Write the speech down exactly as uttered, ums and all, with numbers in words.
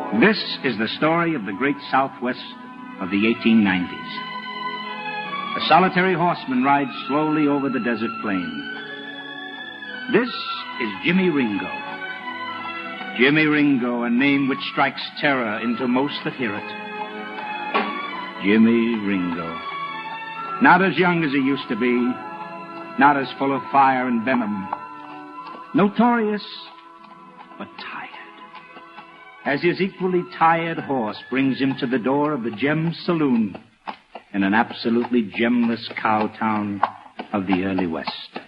This is the story of the great Southwest of the eighteen nineties. A solitary horseman rides slowly over the desert plain. This is Jimmy Ringo. Jimmy Ringo, a name which strikes terror into most that hear it. Jimmy Ringo. Not as young as he used to be, not as full of fire and venom. Notorious, but tired. As his equally tired horse brings him to the door of the Gem Saloon in an absolutely gemless cow town of the early West.